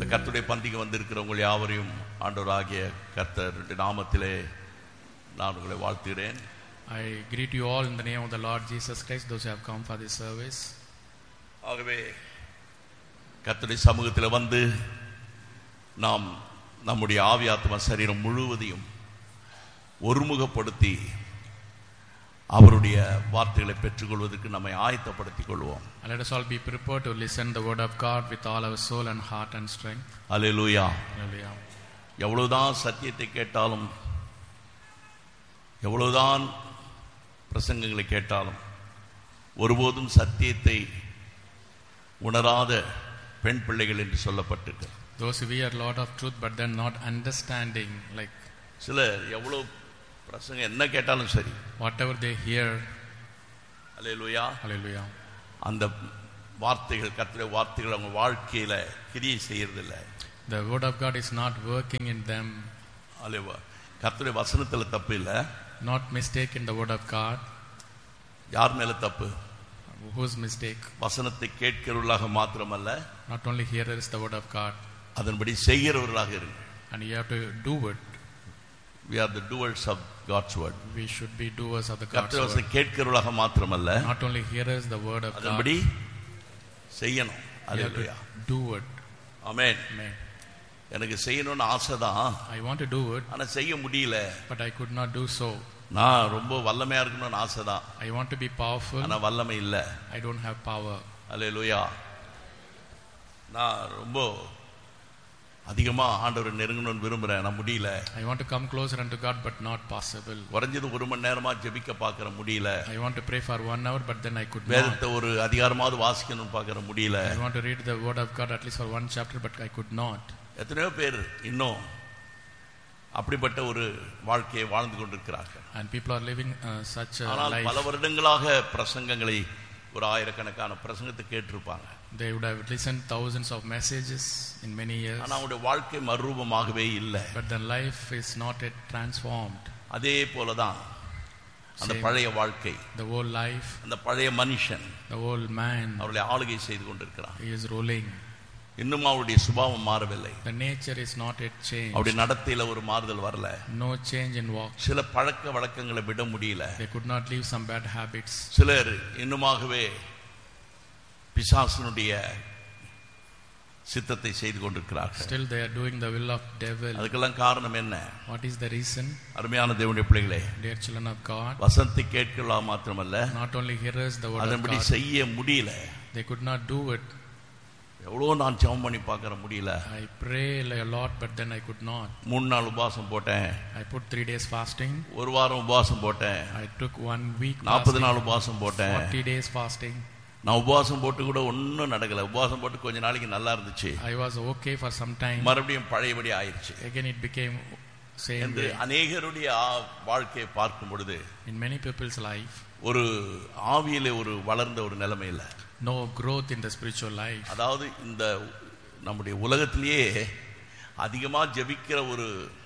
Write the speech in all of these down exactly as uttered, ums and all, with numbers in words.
கர்த்தருடைய பந்திக்கு வந்திருக்கிற உங்கள் யாவரையும் ஆண்டவராகிய கர்த்தருடைய நாமத்திலே நான் உங்களை வாழ்த்துகிறேன். I greet you all in the name of the Lord Jesus Christ, those who have come for this service. ஆகவே கர்த்தருடைய சமூகத்தில் வந்து நாம் நம்முடைய ஆவி ஆத்மா சரீரம் முழுவதையும் ஒருமுகப்படுத்தி அவருடைய வார்த்தைகளை பெற்றுக்கொள்வதற்கு நம்மை ஆயத்தப்படுத்திக் கொள்வோம். Let us all be prepared to listen the word of God with all our soul and heart and strength. Hallelujah. Hallelujah. எவ்வளவுதான் சத்தியத்தை கேட்டாலும், எவ்வளவுதான் பிரசங்கங்களை கேட்டாலும், ஒருபோதும் சத்தியத்தை உணராத பெண் பிள்ளைகள் என்று சொல்லப்பட்டிருக்கு. Those who hear a lot of truth but then not understanding, like சிலர் எவ்வளவு பிரசங்கம் என்ன கேட்டாலும் சரி, whatever they hear, hallelujah, hallelujah, அந்த வார்த்தைகள் கர்த்தருடைய வார்த்தைகள் அவங்க வாழ்க்கையில கிரியை செய்யறதில்ல. the word of God is not working in them. அல்லேலூயா. கர்த்தருடைய வசனத்துல தப்பு இல்ல, not mistake in the word of God. யார் மேல தப்பு? Whose mistake? வசனத்தை கேட்கிறவர்களாக மாத்திரமல்ல, not only hearers the word of God, அதன்படி செய்கிறவர்களாக இருங்க. and you have to do it. We are the doers of God's word. We should be doers of the God's கர்த்தருடைய word. வசனம் கேட்கிறவர்களாக மாத்திரமல்ல, not only hearers the word of God, அதன்படி செய்யணும். you have hallelujah. to do it. Amen. Amen. எனக்கு செய்யணும்னு ஆசைதான், I want to do it, ஆனா செய்ய முடியல. but I could not do so. நான் ரொம்ப வல்லமையா இருக்கணும்னு ஆசைதான், I want to be powerful, ஆனா வல்லமை இல்ல. I don't have power. அல்லேலூயா. நான் ரொம்ப அதிகமா ஆண்டவரை நெருங்கணும்னு விரும்புறேன், நான் முடியல. I want to come closer unto God but not possible. குறைஞ்சது ஒரு மணி நேரமா ஜெபிக்க பார்க்கற முடியல. I want to pray for one hour but then I could not. வேதத்தை ஒரு அதிகாரமாவது வாசிக்கணும்னு பார்க்கற முடியல. I want to read the word of God at least for one chapter but I could not. எத்தனையோ பேர் இன்னும் அப்படிப்பட்ட ஒரு வாழ்க்கையை வாழ்ந்து கொண்டிருக்கிறார்கள். And people are living uh, such a ஆனால் life. பல வருடங்களாக பிரசங்கங்களை ஒரு ஆயிரக்கணக்கான பிரசங்கத்தை கேட்டிருப்பாங்க. They would have listened thousands of messages in many years. ஆனா அவருடைய வாழ்க்கை மறுரூபமாகவே இல்லை. But their life is not yet transformed. அதே போலதான் அந்த பழைய வாழ்க்கை, the old life, அந்த பழைய மனுஷன், the old man, அவருடைய ஆளுகை செய்து கொண்டிருக்கிறார். he is ruling. இன்னும் அவருடைய சுபாவம் மாறவில்லை. The nature is not yet changed. அவருடைய நடத்தையில ஒரு மாறுதல் வரல. No change in walk. சில பழக்க வழக்கங்களை விட முடியல. They could not leave some bad habits. சிலர் இன்னுமாகவே பிசாசனுடைய சித்தத்தை செய்து கொண்டிருக்கிறார்கள். Still they are doing the will of devil. அதுக்கெல்லாம் காரணம் என்ன? What is the reason? அருமையான தேவனுடைய பிள்ளைகளே, Dear children of God, வசனத்தை கேட்கலாம் மாத்திரமல்ல, not only hearers the word of அதன்படி God, செய்ய முடியல. they could not do it. எவ்வளோ நான் ஜெபம் பண்ணி பார்க்கற முடியல. I pray a lot but then I could not. மூணு நாள் உபவாசம் போட்டேன். I put three days fasting. ஒரு வாரம் உபவாசம் போட்டேன். I took one week நாற்பது fasting. நாள் உபவாசம் போட்டேன். forty days fasting. நான் உபவாசம் போட்டு கூட ஒன்றும் நடக்கல. உபவாசம் போட்டு கொஞ்ச நாளைக்கு நல்லா இருந்துச்சு. I was okay for some time. மறுபடியும் பழையபடி ஆயிடுச்சு. Again it became same என்று way. அநேகருடைய வாழ்க்கையை பார்க்கும் பொழுது In many people's life, ஒரு ஆவியிலே ஒரு வளர்ந்த ஒரு நிலைமை இல்லை. no growth in the spiritual life. அதாவது இந்த நம்முடைய உலகத்திலேயே அதிகமா ஜெபிக்கிற ஒரு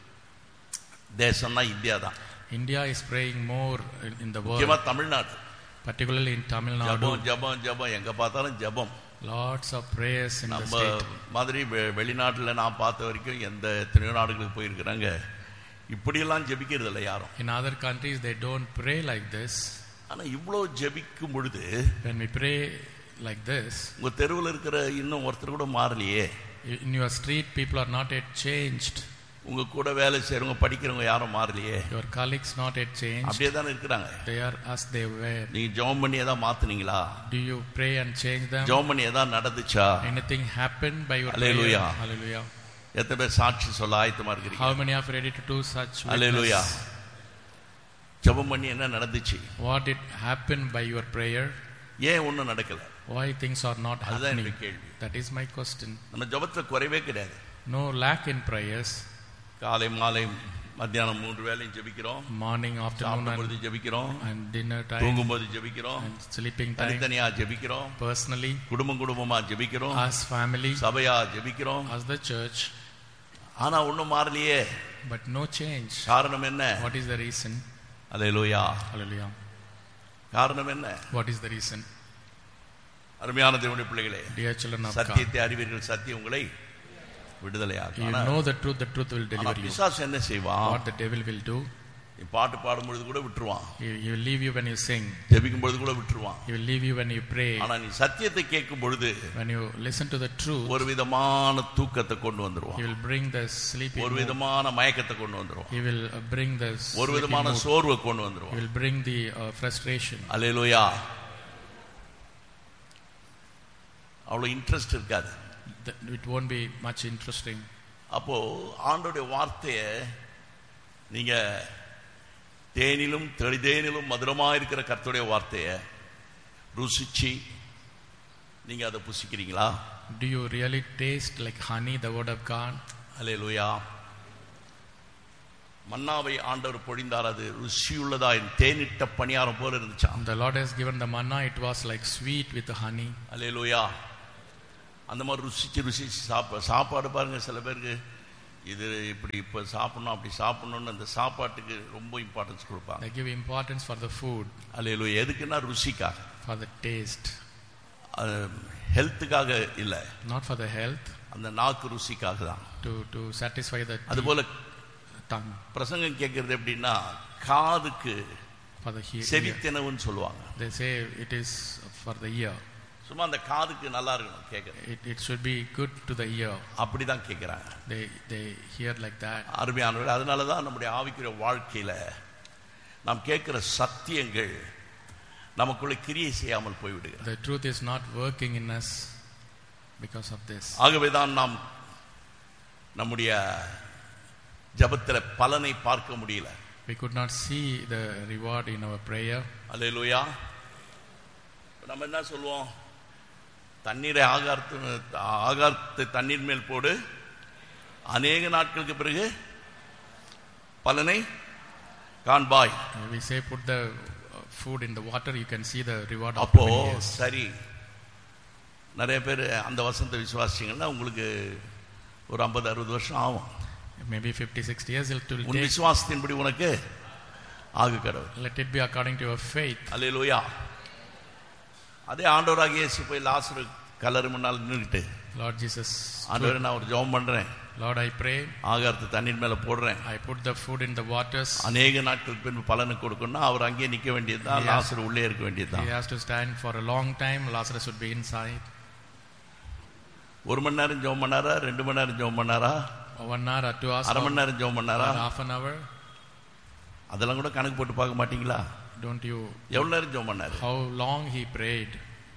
தேசம்னா இந்தியா தான். India is praying more in the world, முக்கியமா Tamil Nadu, particularly in Tamil Nadu. ஜபம் ஜபம் ஜபம் எங்க பார்த்தாலும் ஜபம். Lots of prayers in the நம்ம state. மாதிரி வெளிநாட்டுல நான் பார்த்த வரைக்கும் எந்த எத்தனையோ நாடுகளுக்கு போயிருக்கிறாங்க, இப்படியெல்லாம் ஜெபிக்கிறது இல்லை யாரும். In other countries they don't pray like this. ஆனா இவ்வளோ ஜெபிக்கும் பொழுது, when we pray like this, உங்க தெருவில் இருக்கிற இன்னும் ஒருத்தர் கூட மாறலையே. in your street people are not yet changed. உங்க கூட வேலை செய்யறவங்க படிக்கிறவங்க யாரும் மாறலையே. your colleagues not yet changed. அப்படியே தானே இருக்கிறாங்க. they are as they were. நீங்க ஜெபம் பண்ணி ஏதாவது மாத்துனீங்களா? do you pray and change them? ஜெபம் பண்ணி ஏதாவது நடந்துச்சா? anything happened by your Hallelujah. prayer? Hallelujah. எத்தனை பேர் சாட்சி சொல்ல ஆயத்தமா இருக்கிறீங்க? how many are ready to do such witness? Hallelujah. ஜெபம் பண்ணி என்ன நடந்துச்சு? what did happen by your prayer? ஏன் ஒண்ணும் நடக்கல? why things are not அதுதான் happening? என்னுடைய கேள்வி. that is my question. நம்ம ஜெபத்துல குறைவே கிடையாது. no lack in prayers. காலை மாலை மத்தியானம் மூன்று வேளையும் ஜெபிக்கிறோம். morning, afternoon சாப்பிடும்போது ஜெபிக்கிறோம், and dinner time, தூங்கும்போது ஜெபிக்கிறோம், and sleeping time, தனித்தனியா ஜெபிக்கிறோம், personally, குடும்பம் குடும்பமா ஜெபிக்கிறோம், as family, சபையா ஜெபிக்கிறோம். as the church, ஆனா ஒண்ணும் மாறலையே. but no change. காரணம் என்ன? what is the reason? Hallelujah. Hallelujah. காரணம் என்ன? what is the reason? அருமையான தேவனுடைய பிள்ளைகளே, dear children of God, சத்தியத்தை அறிவீர்கள், சத்தியம் உங்களை விடுதலையாக்கும். You know the truth, the truth will deliver you. பிசாசு என்ன செய்வான்? What the devil will do? பாட்டு பாடும் பொழுது கூட விட்டுருவான். He, he will leave you when you sing. ஜெபிக்கும் பொழுது கூட விட்டுருவான். He will leave you when you pray. ஆனா நீ சத்தியத்தை கேட்கும் பொழுது, when you listen to the truth, ஒரு விதமான தூக்கத்தை கொண்டு வந்துருவான். He will bring the sleepy. ஒரு விதமான மயக்கத்தை கொண்டு வந்துருவான். He will uh, bring the ஒரு விதமான சோர்வை கொண்டு வந்துருவான். He will bring the uh, frustration. அல்லேலூயா. அவ்வளவு இன்ட்ரெஸ்ட் இருக்காது. It won't be much interesting. அப்போ ஆண்டவருடைய வார்த்தையை நீங்க தேனிலும் தெளிதேனிலும் மதுரமாக இருக்கிற கர்த்தருடைய வார்த்தையை ருசிச்சு நீங்க அதை புசிக்கிறீங்களா? Do you really taste like honey the word of God? அல்லேலூயா. மன்னாவை ஆண்டவர் பொழிந்தார், அது ருசியுள்ளதா, தேனிட்ட பணியாரம் போல இருந்துச்சா. The Lord has given the manna, it was like sweet with the honey. அல்லேலூயா. அந்த மாதிரி ருசிச்சு ருசிச்சு சாப்பா சாப்பாடு பாருங்க, சில பேருக்கு இது இப்படி இப்போ சாப்பிடணும் அப்படி சாப்பிடணும்னு அந்த சாப்பாட்டுக்கு ரொம்ப இம்பார்ட்டன்ஸ் கொடுப்பாங்க. They give importance for the food. அல்லேலூயா. எதுக்குன்னா ருசிக்காக, for the taste, ஹெல்த்துக்காக இல்ல, not for the health, அந்த நாக்கு ருசிக்காக தான். to to satisfy the அதுபோல tongue. பிரசங்கம் கேட்கறது எப்படின்னா காதுக்கு for the hearing, செவித்தினவுன்னு சொல்லுவாங்க. They say it is for the ear. சும்மா அந்த காதுக்கு நல்லா இருக்கணும் கேட்கறது. It it should be good to the ear. அப்படிதான் கேட்கிறாங்க. They they hear like that. அருமையானவர்களே, அதனால தான் நம்முடைய ஆவிக்குரிய வாழ்க்கையில நாம் கேட்கிற சத்தியங்கள் நமக்குள்ள கிரியை செய்யாமல் போய்விடுகிறது. The truth is not working in us because of this. ஆகவே தான் நாம் நம்முடைய ஜெபத்தில பலனை பார்க்க முடியல. We could not see the reward in our prayer. அல்லேலூயா. நம்ம என்ன சொல்லுவோம்? தண்ணீரை ஆகாரத்து ஆகாரத்தை தண்ணீர் மேல் போடு, அநேக நாட்களுக்கு பிறகு பலனை காண்பாய். We say put the food in the water, you can see the reward of அப்போ many years. சரி, நிறைய பேர் அந்த வசனத்தை விசுவாசிச்சீங்கன்னா உங்களுக்கு ஒரு ஐம்பது அறுபது வருஷம் ஆகும். Maybe fifty sixty years it will உன் take. விசுவாசத்தின்படி உனக்கு ஆகு கடவுள். Let it be according to your faith. அல்லேலூயா. அதே ஆண்டவராகிய இயேசு போய் லாசரு கல்லறை முன்னால் நின்னுட்டு, Lord Jesus, ஆண்டவரே நான் ஒரு ஜெபம் பண்றேன், Lord I pray, ஆகாரத்தை தண்ணீர் மேல போடுறேன், I put the food in the waters. அநேக நாட்களுக்கு பின்பு பலனை கொடுக்கணும்னா அவர் அங்கேயே நிக்க வேண்டியதுதான், லாசரு உள்ளே இருக்க வேண்டியதுதான். He has to stand for a long time, Lazarus would be inside. ஒரு மணி நேரம் ஜெபம் பண்ணாரா, ரெண்டு மணி நேரம் ஜெபம் பண்ணாரா, one hour or two hours, அரை மணி நேரம் ஜெபம் பண்ணாரா, half an hour? அதெல்லாம் கூட கணக்கு போட்டு பார்க்க மாட்டீங்களா? Don't you? எவ்வளவு நேரம் ஜெபம் பண்ணாரு? How long he prayed?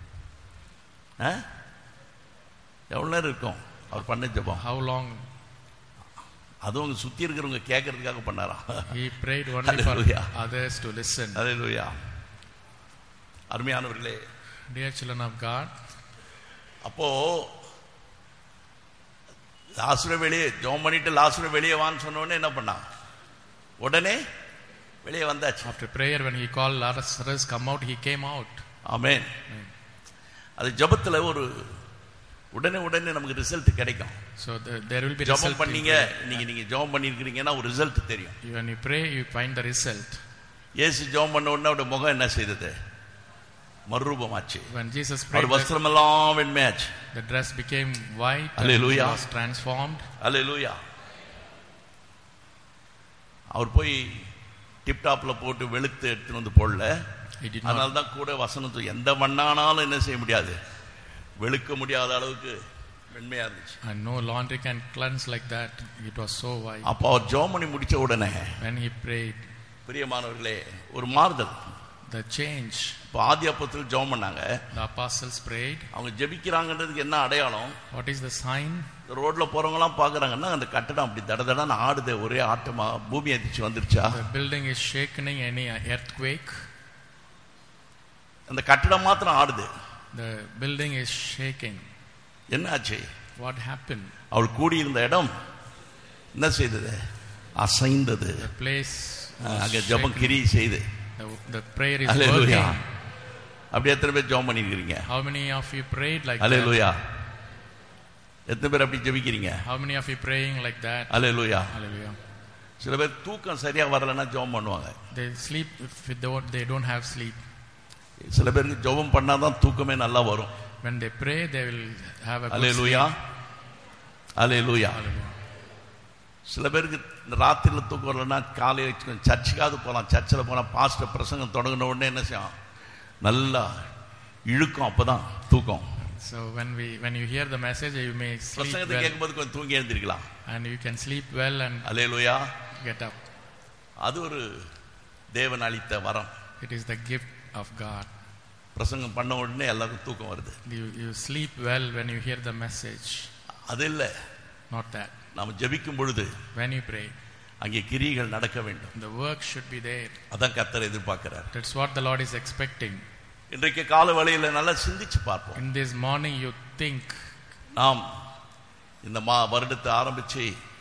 எவ்வளவு நேரம் இருக்கும் அவர் பண்ண ஜெபம்? How long? அதுவும் அவங்க சுத்தி இருக்கிறவங்க கேட்கறதுக்காக பண்ணாரா? He prayed only for others to listen. அல்லேலூயா. அருமையானவர்களே, Dear children of God, அப்போ லாசரு வெளியே ஜெபம் பண்ணிட்டு லாசரு வெளியே வான்னு சொன்ன உடனே என்ன பண்ணா? உடனே வெளியே வந்தாச்சு. After prayer, when he called Lazarus come out, he came out. ஆமென். அது ஜெபத்துல ஒரு உடனே உடனே நமக்கு ரிசல்ட் கிடைக்கும். So the, there will be result. ஜெபம் பண்ணீங்க, நீங்க நீங்க ஜெபம் பண்ணிருக்கீங்கன்னா ஒரு ரிசல்ட் தெரியும். When you pray, you find the result. இயேசு ஜெபம் பண்ண உடனே அவருடைய முகம் என்ன செய்தது? மறுரூபமாச்சு. When Jesus prayed, our வஸ்திரமெல்லாம் வெண்மையாச்சு. the dress became white. Hallelujah. And he was transformed. அல்லேலூயா. அவர் போய் டிப் டாப்ல போட்டு வெளுத்து எடுத்துட்டு வந்து போடல. அதனால தான் கூட வசனத்து எந்த மண்ணானாலும் என்ன செய்ய முடியாது, வெளுக்க முடியாத அளவுக்கு வெண்மையா இருந்துச்சு. And no laundry can cleanse like that. It was so white. அப்ப அவர் ஜெபம் பண்ணி முடிச்ச உடனே when he prayed, பிரியமானவர்களே, ஒரு மாறுதல், the change. இப்போ ஆதி அப்போஸ்தலர் ஜெபம் பண்ணாங்க, the apostles prayed. அவங்க ஜெபிக்கிறாங்கன்றதுக்கு என்ன அடையாளம்? What is the sign? ரோட்ல போறவங்க எல்லாம் பாக்குறாங்கன்னா அந்த கட்டடம் அப்படி தடதடன்னு ஆடுது, ஒரே ஆட்டமா, பூமி அதிர்ச்சி வந்துருச்சா? The building is shaking, any earthquake? அந்த கட்டடம் மாத்திரம் ஆடுது. The building is shaking. என்ன ஆச்சு? What happened? அவள் கூடியிருந்த இடம் என்ன செய்தது? அசைந்தது. The place அங்க ஜெபம் கிரி செய்து. The, the prayer is Hallelujah. working. அப்படி எத்தனை பேர் ஜெபம் பண்ணிருக்கீங்க? How many of you prayed like Hallelujah. that? எத்தனை பேர் அப்படி ஜெபிக்கிறீங்க? How many of you praying like that? Hallelujah. Hallelujah. சில பேர் தூக்கம் சரியா வரலன்னா ஜெபம் பண்ணுவாங்க. They sleep if they don't, they don't have sleep. சில பேருக்கு ஜெபம் பண்ணாதான் தூக்கமே நல்லா வரும். When they pray, they will have a good Hallelujah. sleep. அல்லேலூயா. சில பேருக்கு இந்த ராத்திரியில் தூக்கம் வரலன்னா காலையில் சர்ச்சுக்காவது போகலாம். சர்ச்சில் போனால் பாஸ்டர் பிரசங்கம் தொடங்கின உடனே என்ன செய்யும், நல்லா இழுக்கும், அப்பதான் தூக்கம். So when we when you hear the message, you may sleep பிரசங்கத்தை well, கேட்கும்போது கொஞ்சம் தூங்கி எழுந்திருக்கலாம். and you can sleep well and hallelujah. get up. அது ஒரு தேவன் அளித்த வரம். It is the gift of God. பிரசங்கம் பண்ண உடனே எல்லாருக்கும் தூக்கம் வருது. You you sleep well when you hear the message. அது இல்லை, Not that. நாம் ஜெபிக்கும் பொழுது When you pray, அங்கே கிரியைகள் நடக்க வேண்டும். the work should be there. அதான் கர்த்தர் எதிர்பார்க்கிறார். That's what the Lord is expecting. இன்றைக்கு கால வேளையில நல்லா சிந்திச்சு பார்ப்போம். In this morning, you think. நாம் இந்த மா வருடத்தை ஆரம்பிச்சு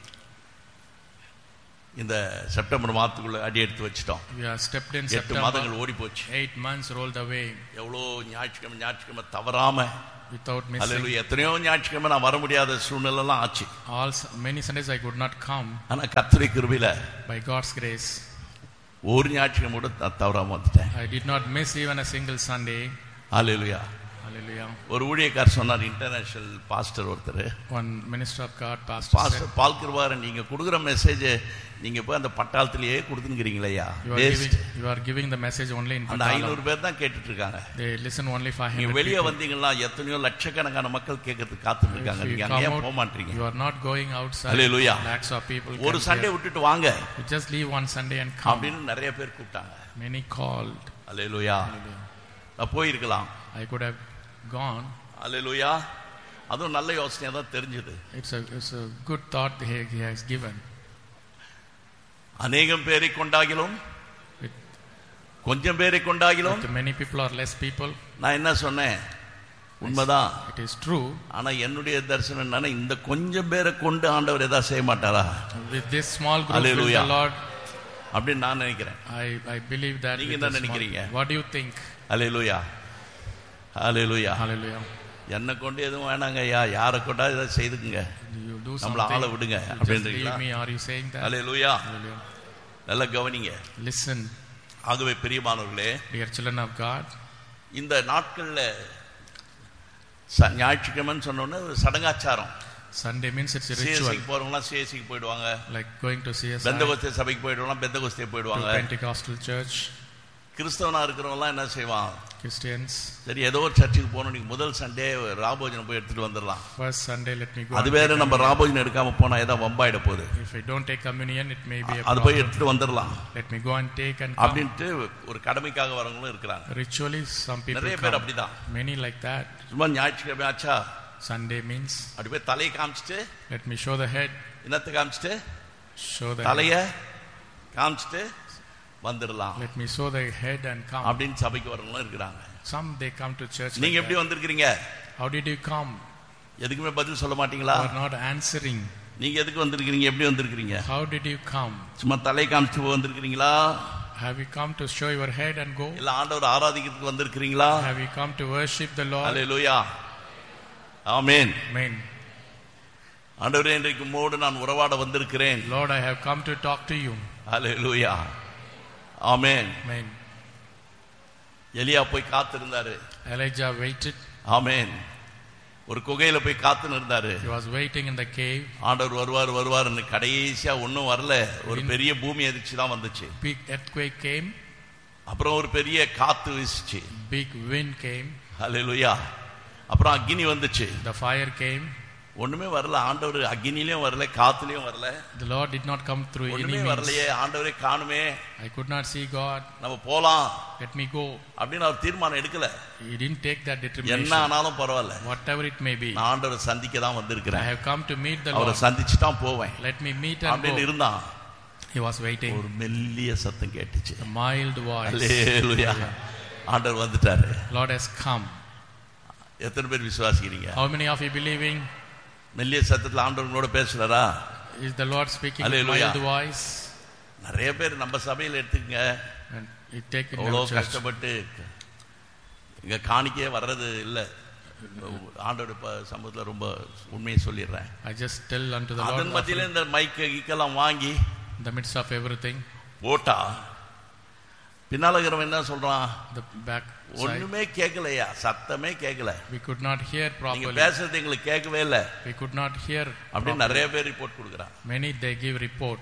இந்த செப்டம்பர் மாதத்துக்குள்ள அடி எடுத்து வச்சிட்டோம். We are stepped in எட்டு September. மாதங்கள் ஓடி போச்சு. Eight months rolled away எவ்வளோ ஞாயிற்றுக்கிழமை ஞாயிற்றுக்கிழமை தவறாம without missing. அல்லேலூயா. எத்தனையோ ஞாயிற்றுக்கிழமை நான் வர முடியாத சூழ்நிலை எல்லாம் ஆச்சு. All many Sundays I could not come. ஆனா கர்த்தருடைய கிருபையில By God's grace, ஒரு ஞாயிற்றுக்கிழமை கூட நான் தவறாம வந்துட்டேன். I did not miss even a single Sunday. Hallelujah. Hallelujah. ஒரு ஊழியக்காரர் சொன்னார், இன்டர்நேஷனல் பாஸ்டர் ஒருத்தர், One minister of God, pastor, pastor said, பால் கிருபாரன், நீங்க கொடுக்குற மெசேஜ் நீங்க போய் அந்த பட்டாளத்திலேயே கொடுத்துங்கிறீங்களா? you are giving you are giving the message only in அந்த Patala. ஐநூறு பேர் தான் கேட்டுட்டு இருக்காங்க. They listen only five நீங்க hundred வெளியே people. வந்தீங்கன்னா எத்தனையோ லட்சக்கணக்கான மக்கள் கேட்கறதுக்கு காத்துட்டு இருக்காங்க. If you நீங்க come அங்கேயே out, போக மாட்டீங்க. you are not going outside. Hallelujah. Lakhs of people ஒரு can சண்டே hear. விட்டுட்டு வாங்க You just leave one Sunday and come. அப்படின்னு நிறைய பேர் கூப்பிட்டாங்க. Many called. அல்லேலூயா. நான் போயிருக்கலாம். I could have gone. அல்லேலூயா. அதுவும் நல்ல யோசனையா தான் தெரிஞ்சது. It's a it's a good thought he, he has given. அநேகம் பேரை கொண்டாகிலும் With, கொஞ்சம் பேரை கொண்டாகிலும் with many people or less people, நான் என்ன சொன்னேன், உண்மைதான். it is true. ஆனா என்னுடைய தரிசனம் என்னன்னா, இந்த கொஞ்சம் பேரை கொண்டு ஆண்டவர் ஏதாவது செய்ய மாட்டாரா With this small group, will Hallelujah. the Lord. அப்படின்னு நான் நினைக்கிறேன். I I believe that. நீங்க with என்ன the small- நினைக்கிறீங்க? What do you think? Hallelujah. Hallelujah. Hallelujah. என்ன கொண்டு எதுவும் வேணாங்க ஐயா, யாரை கொண்டா இதை செய்துக்குங்க, You do நம்மள ஆள something. விடுங்க You just அப்படின்றீங்களா? leave me. Are you saying that? Hallelujah. Hallelujah. நல்லா கவனிங்க. Listen, ஆகவே பிரியமானவர்களே, dear children of God. இந்த நாட்கள்ல ச- ஞாயிற்றுக்கிழமைன்னு சொன்னோன்னே ஒரு சடங்காச்சாரம். Sunday means it's a ritual. சிஎஸ்சிக்கு போறவங்களாம் சிஎஸ்சிக்கு போயிடுவாங்க, Like going to C S I, Pentecost சபைக்கு போயிடுவாங்க, பெந்தகோஸ்தே to போயிடுவாங்க. Pentecostal church. கிறிஸ்தவனா இருக்கிறவங்களாம் என்ன செய்வான், Christians, சரி ஏதோ ஒரு சர்ச்சுக்கு போகணும், நீங்க முதல் சண்டே ராபோஜனம் போய் எடுத்துட்டு வந்துடலாம். first Sunday let me go. அது and வேற, take நம்ம communion. ராபோஜனம் எடுக்காம போனா ஏதாவது வம்பாயிட போகுது, If I don't take communion, it may be a அது போய் problem. எடுத்துட்டு வந்துடலாம் Let me go and take and come. அப்படின்ட்டு ஒரு கடமைக்காக வரவங்களும் இருக்கிறாங்க. Ritually, some people நிறைய பேர் come. அப்படிதான். Many like that. சும்மா ஞாயிற்றுக்கிழமை ஆச்சா Sunday means அப்படி போய் தலையை காமிச்சிட்டு, let me show the head, இன்னத்தை காமிச்சிட்டு, show the தலைய head. காமிச்சிட்டு வந்துடலாம் Let me show the head and come. அப்படின்னு சபைக்கு வரவங்களும் இருக்கிறாங்க. Some they come to church. நீங்க Like எப்படி that. வந்திருக்கிறீங்க? How did you come? எதுக்குமே பதில் சொல்ல மாட்டீங்களா? You are not answering. நீங்க எதுக்கு வந்திருக்கிறீங்க, எப்படி வந்திருக்கிறீங்க? How did you come? சும்மா தலையை காமிச்சிட்டு வந்திருக்கிறீங்களா, Have you come to show your head and go? இல்ல ஆண்டவர் ஆராதிக்கிறதுக்கு வந்திருக்கிறீங்களா? Have you come to worship the Lord? Hallelujah. Amen. Amen. ஆண்டவரே, இன்றைக்கு உம்மோடு நான் உறவாட வந்திருக்கிறேன். Lord, I have come to talk to you. Hallelujah. Amen. Amen. எலியா போய் காத்திருந்தாரு. Elijah waited. ஆமென். ஒரு குகையில போய் காத்து இருந்தாரு. He was waiting in the cave. ஆண்டவர் வருவார் வருவார்னு கடைசியா ஒன்னும் வரல. ஒரு பெரிய பூமி அதிர்ச்சி தான் வந்துச்சு. Big earthquake came. அப்புறம் ஒரு பெரிய காத்து வீசுச்சு. Big wind came. அல்லேலூயா. அப்புறம் அக்கினி வந்துச்சு. The fire came. ஒண்ணுமே வரல. ஆண்டவர் அக்கினிலயும் வரல, காத்துலயும் வரல. The Lord did not come through any ஒண்ணுமே means. வரலையே, ஆண்டவரே காணுமே, I could not see God. நம்ம போலாம் Let me go. அப்படின்னு அவர் தீர்மானம் எடுக்கல. He didn't take that என்ன determination. ஆனாலும் பரவாயில்ல, Whatever it may be. நான் ஆண்டவரை சந்திக்க தான் I வந்திருக்கிறேன், have come to meet the அவரை Lord. சந்திச்சு தான் போவேன் Let me meet and அப்படின்னு go. இருந்தான். He was waiting. ஒரு மெல்லிய சத்தம் கேட்டுச்சு. A mild voice. அல்லேலூயா. ஆண்டவர் வந்துட்டாரு. Lord has come. எத்தனை பேர் விசுவாசிக்கிறீங்க? How many of you believing? மெல்லிய சத்தத்துல ஆண்டவர்களோட பேசுறாரா? Is the Lord speaking with Hallelujah. mild voice? நிறைய பேர் நம்ம சபையில எடுத்துக்கங்க, And you take in அவ்வளோ your church. கஷ்டப்பட்டு இங்க காணிக்கையே வர்றது இல்ல. ஆண்டோட சமூகத்துல ரொம்ப உண்மையை சொல்லிடுறேன். I just tell unto the Lord, அதன் மத்தியில இந்த மைக்க கீக்கெல்லாம் வாங்கி in the midst of everything, போட்டா பின்னால இருக்கிறவன் என்ன சொல்றான்? the back ஒண்ணுமே கேட்கலையா, சத்தமே கேட்கல. We could not hear properly. நீங்க பேசுறது எங்களுக்கு கேட்கவே இல்ல. We could not hear. அப்படி நிறைய பேர் ரிப்போர்ட் கொடுக்கறாங்க. Many they give report.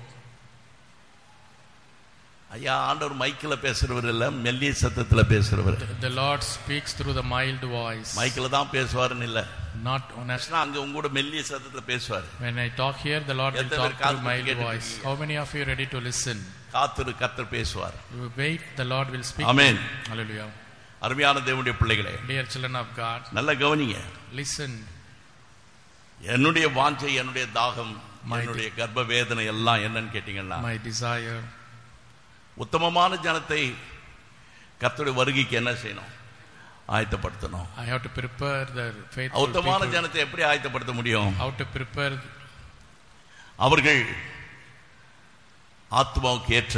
ஐயா, ஆண்டவர் மைக்கில பேசுறவர் இல்ல, மெல்லிய சத்தத்துல பேசுறவர். The Lord speaks through the mild voice. மைக்கில தான் பேசுவாருன்னு இல்ல. Not honest. அங்க உங்க கூட மெல்லிய சத்தத்துல பேசுவார். When I talk here, the Lord will talk through mild voice. How many of you ready to listen? காத்துரு கர்த்தர் பேசுவார். You wait, the Lord will speak. Amen. Hallelujah. அருமையான தேவனுடைய பிள்ளைகளே, Dear children of God, நல்ல கவனிங்க. listen. என்னுடைய வாஞ்சை, என்னுடைய தாகம், என்னுடைய கர்ப்ப வேதனை எல்லாம் என்னன்னு கேட்டீங்கன்னா, my desire, உத்தமமான ஜனத்தை கர்த்தருடைய வருகைக்கு என்ன செய்யணும்? ஆயத்தப்படுத்தணும். I have to prepare the faithful உத்தமமான people. ஜனத்தை எப்படி ஆயத்தப்படுத்த முடியும்? How to prepare? அவர்கள் ஆத்மாவுக்கு ஏற்ற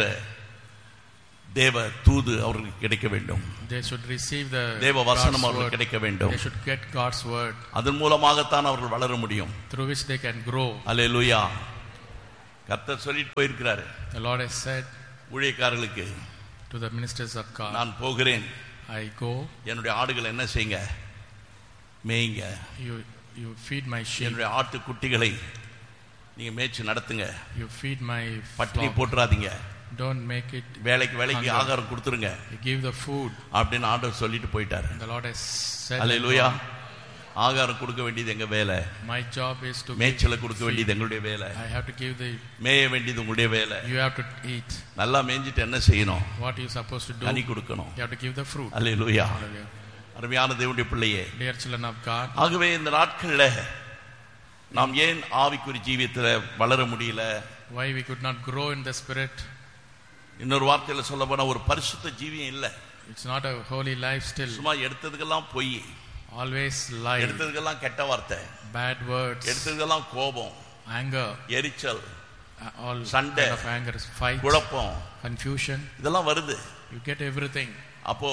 தேவ தூது அவர்களுக்கு கிடைக்க வேண்டும். They should receive the தேவ வசனம் அவர்களுக்கு கிடைக்க வேண்டும். They should get God's word. அதன் மூலமாகத்தான் அவர்கள் வளர முடியும். Through which they can grow. அல்லேலூயா. கர்த்தர் சொல்லிட்டு போயிருக்கிறாரு. The Lord has said ஊழியக்காரர்களுக்கு, to the ministers of God, நான் போகிறேன், I go, என்னுடைய ஆடுகளை என்ன செய்யுங்க? மேய்ங்க. You you feed my sheep. என்னுடைய ஆட்டு குட்டிகளை நீங்க மேய்ச்சி நடத்துங்க. You feed my பட்டினி flock. போட்டுறாதீங்க. Don't make it வேலைக்கு வேலைக்கு hunger. ஆகாரம் கொடுத்துருங்க. You give the food. அப்படின்னு ஆண்டவர் சொல்லிட்டு போயிட்டாரு. The Lord has said, அல்லேலூயா. ஆகாரம் கொடுக்க வேண்டியது எங்க வேலை. My job is to மேய்ச்சலை கொடுக்க வேண்டியது எங்களுடைய வேலை. I have to give the மேய வேண்டியது உங்களுடைய வேலை. You have to eat. நல்லா மேய்ஞ்சிட்டு என்ன செய்யணும்? What you supposed to do? கனி கொடுக்கணும். You have to give the fruit. Hallelujah. Hallelujah. அருமையான தேவனுடைய பிள்ளையே, Dear children of God, ஆகவே இந்த நாட்கள்ல நாம் ஏன் ஆவிக்குரிய ஜீவியத்துல வளர முடியல? why we could not grow in the spirit? இன்னொரு வார்த்தையில சொல்ல போனா ஒரு பரிசுத்த ஜீவியம் இல்ல. It's not a holy life still. சும்மா எடுத்ததுக்கெல்லாம் பொய், Always lie, எடுத்ததுக்கெல்லாம் கெட்ட வார்த்தை, bad words, எடுத்ததுக்கெல்லாம் கோபம், anger, எரிச்சல், uh, all சண்டை, kind of anger, fight, குழப்பம், confusion. இதெல்லாம் வருது. You get everything. அப்போ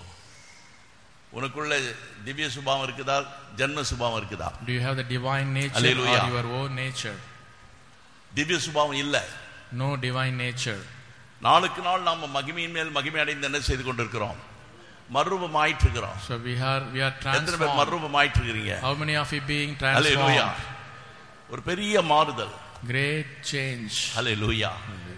உனக்குள்ள திவ்ய சுபாவம் இருக்குதா, ஜன்ம சுபாவம் இருக்குதா? Do you have the divine nature Hallelujah. or your own nature? திவ்ய சுபாவம் இல்ல. No divine nature. நாளுக்கு நாள் நாம மகிமையின் மேல் மகிமை அடைந்து என்ன செய்து கொண்டிருக்கிறோம்? மறுரூபமாயிட்டு இருக்கிறோம். So we are we are எத்தனை பேர் transformed. மறுரூபமாயிட்டு இருக்கீங்க? How many of you being hallelujah. transformed? ஒரு பெரிய மாறுதல். Great change. ஹல்லேலூயா.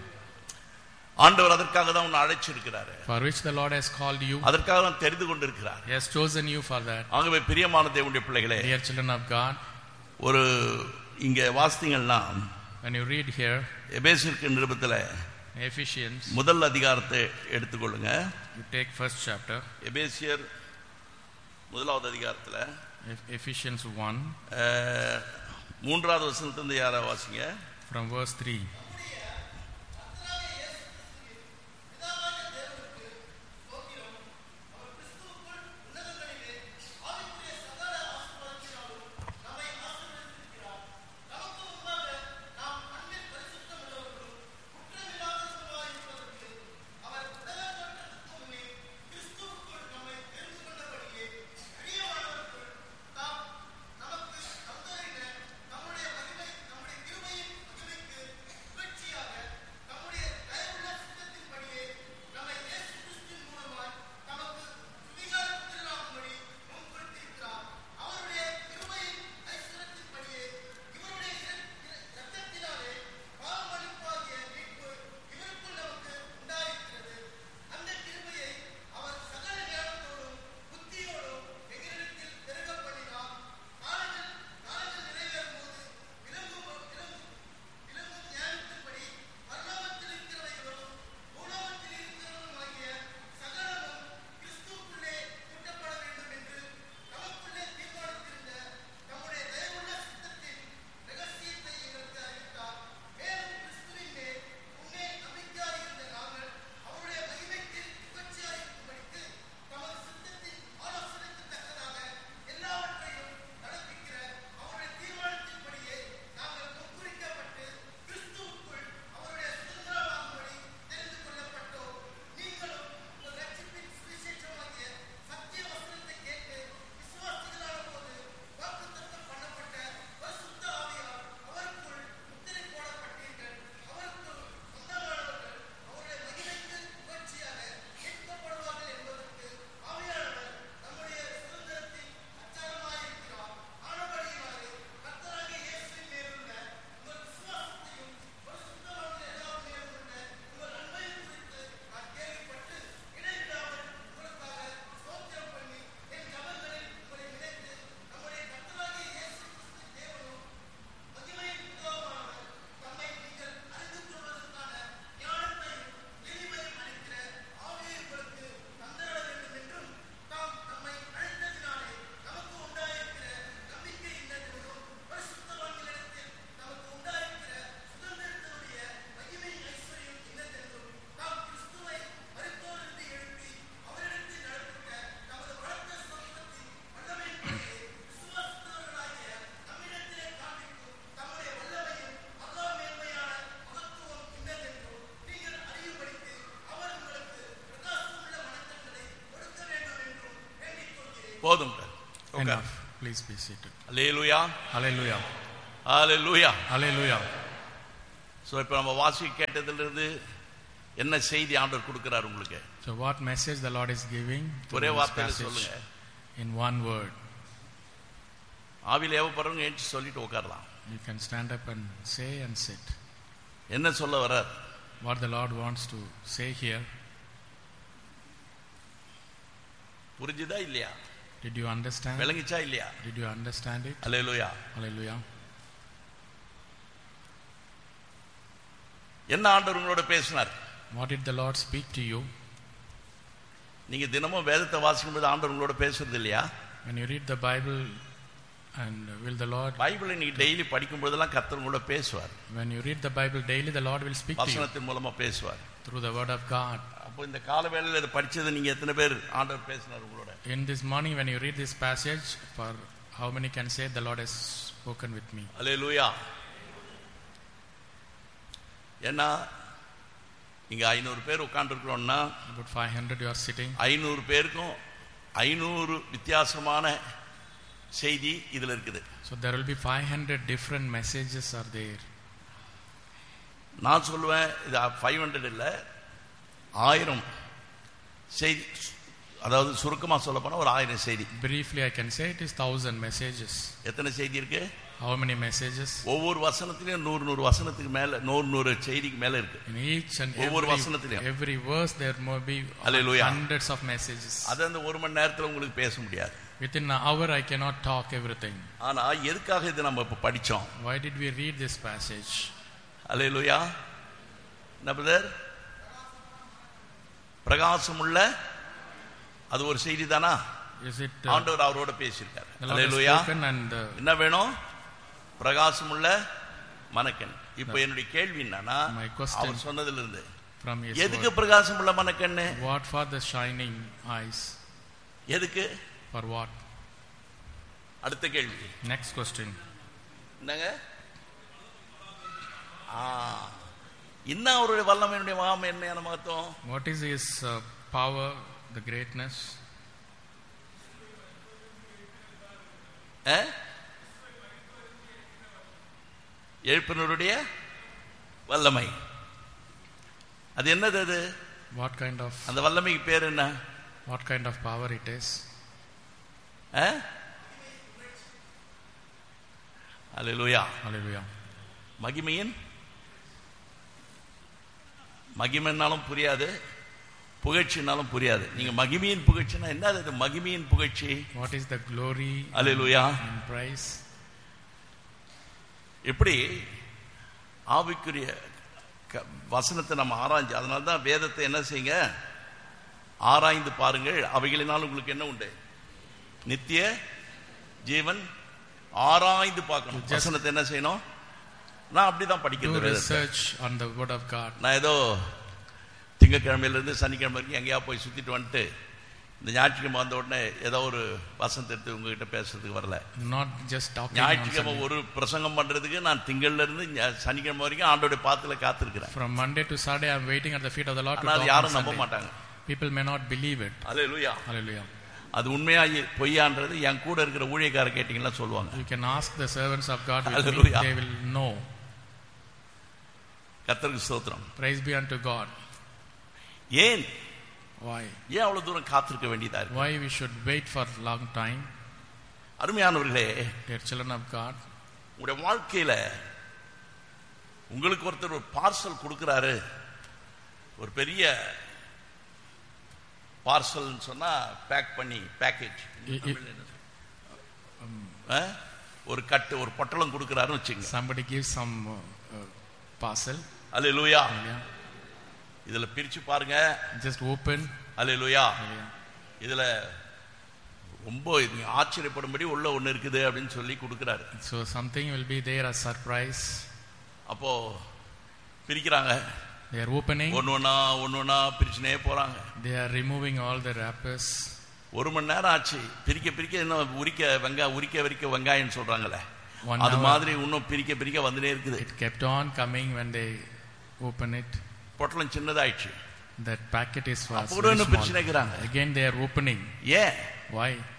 ஆண்டவர் அதற்காக தான் உன்னை அழைச்சிருக்கிறாரு. For which the Lord has called you. அதற்காக தான் தெரிந்து கொண்டிருக்கிறார். He has chosen you for that. ஆகவே பிரியமான தேவனுடைய பிள்ளைகளே, Dear children of God, ஒரு இங்க வாசித்தீங்கன்னா, when you read here எபேசியருக்கு நிருபத்துல Ephesians, முதல் அதிகாரத்தை எடுத்துக்கொள்ளுங்க. you take first chapter. எபேசியர் முதலாவது அதிகாரத்துல Ephesians one, மூன்றாவது வசனத்திலிருந்து யாரா வாசிங்க. from verse three. போதும். Enough. Please be seated. Hallelujah. Hallelujah. Hallelujah. Hallelujah. So இப்போ நம்ம வாசி கேட்டதுல இருந்து என்ன செய்தி ஆண்டவர் கொடுக்கிறார் உங்களுக்கு? So what message the Lord is giving to ஒரே this வார்த்தையில passage சொல்லுங்க. in one word? ஆவியில ஏவப்படுறவங்க ஏஞ்சி சொல்லிட்டு உட்காரலாம். You can stand up and say and sit. என்ன சொல்ல வர்றார்? What the Lord wants to say here. புரிஞ்சுதா இல்லையா? Did you understand? விளங்கிச்சா இல்லையா? Did you understand it? Hallelujah. Hallelujah. என்ன ஆண்டவர் உங்களோட பேசினார்? What did the Lord speak to you? நீங்க தினமும் வேதத்தை வாசிக்கும்போது ஆண்டவர் உங்களோட பேசுறது இல்லையா? When you read the Bible, and will the Lord, பைபிளை நீங்க டெய்லி படிக்கும் போதெல்லாம் கர்த்தர் உங்களோட பேசுவார். when you read the Bible daily, the Lord will speak to you வசனத்தின் மூலமா பேசுவார். through the word of God. அப்போ இந்த கால வேளையில இத படிச்சது நீங்க எத்தனை பேர் ஆண்டவர் பேசினார் உங்களோட? In this morning, when you read this passage, for how many can say the Lord has spoken with me? அல்லேலூயா. ஏன்னா இங்க ஐநூறு பேர் உட்கார்ந்துருக்கிறோம்னா About five hundred you are sitting. ஐநூறு பேருக்கும் ஐநூறு வித்தியாசமான செய்தி இதுல இருக்குது. So there will be five hundred different messages are there. நான் சொல்லுவேன் இது ஃபைவ் ஹண்ட்ரட் இல்ல ஆயிரம் செய்தி, அதாவது சுருக்கமா சொல்ல போனா ஒரு ஆயிரம் செய்தி. Briefly I can say it is thousand messages. எத்தனை செய்தி இருக்கு? How many messages? ஒவ்வொரு வசனத்திலயும் நூறு நூறு வசனத்துக்கு மேல நூறு நூறு செய்திக்கு மேல இருக்கு. In each and ஒவ்வொரு every, வசனத்திலயும் every verse there may be Hallelujah. hundreds of messages. அது அந்த ஒரு மணி நேரத்துல உங்களுக்கு பேச முடியாது. Within an hour I cannot talk everything. ஆனா எதுக்காக இது நம்ம இப்ப படிச்சோம்? Why did we read this passage? அல்லேலூயா. என்ன பிரதர்? பிரகாசமுள்ள அது ஒரு செய்தி தானா? Is it uh, ஆண்டவர் அவரோட பேசியிருக்கார். the Lord has hallelujah. spoken and uh, என்ன வேணும்? பிரகாசமுள்ள மனக்கண். இப்போ என்னுடைய கேள்வி என்னன்னா my question அவர் சொன்னதுல இருந்து from his எதுக்கு word, பிரகாசமுள்ள மனக்கண்ணு? what for the shining eyes? எதுக்கு? For what? அடுத்த கேள்வி. Next question. என்னங்க? ஆ இன்ன அவருடைய வல்லமையுடைய மகாமை என்ன மகத்துவம்? What is his uh, power, the greatness? எழுப்பினருடைய வல்லமை. அது என்னது? அது What kind of, அந்த வல்லமைக்கு பேர் என்ன? what kind of power it is? Hallelujah. Hallelujah. மகிமையின் மகிமைனாலும் புரியாது, புகழ்ச்சினாலும் புரியாது. நீங்க மகிமையின் புகழ்ச்சினா என்னது? அது மகிமையின் புகழ்ச்சி. What is the glory hallelujah and praise? எப்படி ஆவிக்குரிய வசனத்தை நம்ம ஆராய்ஞ்சு, அதனால தான் வேதத்தை என்ன செய்யுங்க, ஆராய்ந்து பாருங்கள், அவைகளினால் உங்களுக்கு என்ன உண்டு? நித்திய ஜீவன். ஆராய்ந்து பார்க்கணும். வசனத்தை என்ன செய்யணும்? நான் அப்படிதான் படிக்கிறேன். Research on the word of God. நான் ஏதோ திங்கக்கிழமையில இருந்து சனிக்கிழமை வரைக்கும் எங்கேயா போய் சுத்திட்டு வந்துட்டு இந்த ஞாயிற்றுக்கிழமை வந்த உடனே ஏதோ ஒரு வசனத்தை எடுத்து உங்ககிட்ட பேசுறதுக்கு வரல. Not just talking. ஞாயிற்றுக்கிழமை ஒரு பிரசங்கம் பண்றதுக்கு நான் திங்கள்ல இருந்து சனிக்கிழமை வரைக்கும் ஆண்டோட பாத்துல காத்திருக்கிறேன். From Monday to Saturday I am waiting at the feet of the Lord to talk. யாரும் நம்ப மாட்டாங்க. People may not believe it. Hallelujah. Hallelujah. அது உண்மையா பொய்யான்றது என் கூட இருக்கிற ஊழியக்காரர் கேட்டீங்கன்னா சொல்லுவாங்க. You can ask the servants of God with me, they will know. கர்த்தருக்கு ஸ்தோத்திரம். Praise be unto God. ஏன்? Why? ஏன் அவ்வளவு தூரம் காத்திருக்க வேண்டியதா இருக்கு? Why we should wait for long time? அருமையானவர்களே, dear children of God, உங்களுடைய வாழ்க்கையில உங்களுக்கு ஒருத்தர் ஒரு பார்சல் கொடுக்கிறாரு, ஒரு பெரிய பார்சல் சொன்னா பேக் பண்ணி பேக்கேஜ், ஒரு கட்டு ஒரு பொட்டலம் கொடுக்கிறாருன்னு வச்சுங்க. somebody gives some uh, parcel. அல்லேலூயா. இதுல பிரிச்சு பாருங்க. Just open. அல்லேலூயா. இதுல ரொம்ப ஆச்சரியப்படும்படி உள்ள ஒண்ணு இருக்குது அப்படின்னு சொல்லி கொடுக்கிறாரு. So something will be there as surprise. அப்போ பிரிக்கிறாங்க. They are opening. ஒன்னொன்னா ஒன்னொன்னா பிரிச்சுனே போறாங்க. They are removing all the wrappers. ஒரு மணி நேரம் ஆச்சு. பிரிக்க பிரிக்க இன்னும் உரிக்க வெங்காயம் உரிக்க வரிக்க வெங்காயம் சொல்றாங்களே, அது மாதிரி இன்னும் பிரிக்க பிரிக்க வந்துட்டே இருக்குது. It kept on coming when they open it. பொட்டலம் சின்னதாயிடுச்சு. That packet is for அப்போ இன்னும் பிரிச்சுனேங்கறாங்க. Again they are opening. ஏன்? Why?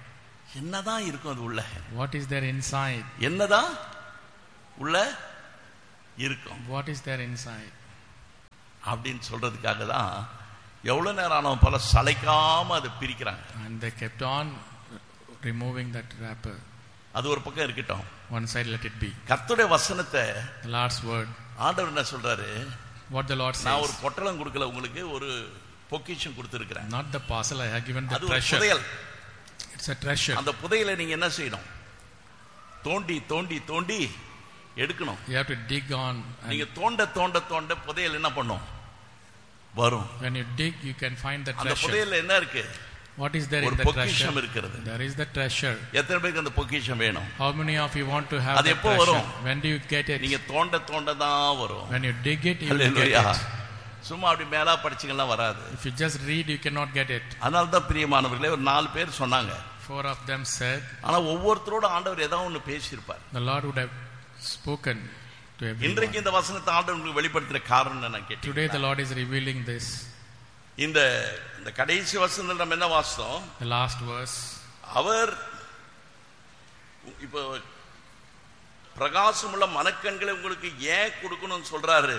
என்னதான் இருக்கும் அது உள்ள? What is there inside? என்னதான் உள்ள இருக்கும்? What is there inside? அப்படின்னு சொல்றதுக்காக தான் எவ்வளவு நேரம் ஆனவன் பல சளைக்காம அதை பிரிக்கிறாங்க. And they kept on removing that wrapper. அது ஒரு பக்கம் இருக்கட்டும். One side let it be. கர்த்தருடைய வசனத்தை, The Lord's word. ஆண்டவர் என்ன சொல்றாரு? What the Lord நான் ஒரு says. பொட்டலம் கொடுக்கல, உங்களுக்கு ஒரு பொக்கிஷம் கொடுத்திருக்கிறேன். Not the parcel, I have given the அது ஒரு treasure. புதையல். It's a treasure. அந்த புதையலை நீங்க என்ன செய்யணும்? தோண்டி தோண்டி தோண்டி எடுக்கணும். You have to dig on. நீங்க தோண்ட தோண்ட தோண்ட புதையல் என்ன பண்ணும்? வரும். When you dig, you can find the அந்த treasure. புதையல்ல என்ன இருக்கு? What is there ஒரு in the பொக்கிஷம் treasure? இருக்கிறது. There is the treasure. எத்தனை பேருக்கு அந்த பொக்கிஷம் வேணும்? How many of you want to have அது the எப்போ treasure? வரும்? When do you get it? நீங்க தோண்ட தோண்ட தான் வரும். When you dig it, you will get hallelujah. it. சும்மா அப்படி மேலா படிச்சீங்கன்னா வராது. If you just read, you cannot get it. அதனால தான் பிரியமானவர்களே ஒரு நாலு பேர் சொன்னாங்க. Four of them said. ஆனா ஒவ்வொருத்தரோட ஆண்டவர் ஏதாவது ஒன்னு பேசியிருப்பார். The Lord would have spoken to everyone. இன்றைக்கு இந்த வசனத்தை ஆண்டவர் உங்களுக்கு வெளிப்படுத்துற காரணம் நான் கேட்டேன். Today the Lord is revealing this. இந்த இந்த கடைசி வசனத்துல நம்ம என்ன வாசித்தோம்? The last verse. அவர் இப்போ பிரகாசமுள்ள மனக்கண்களை உங்களுக்கு ஏன் கொடுக்கணும்னு சொல்றாரு?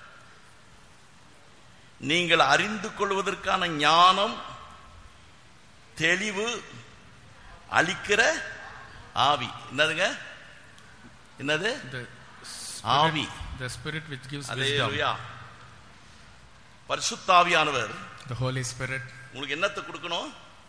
நீங்கள் அறிந்து கொள்வதற்கான ஞானம், தெளிவு அளிக்கிற ஆவி. என்னதுங்க? என்னது? The ஆவி. The Spirit which gives wisdom. அல்லேலூயா. பரிசுத்தாவியானவர் The Holy Spirit. உங்களுக்கு என்னத்தை கொடுக்கணும்?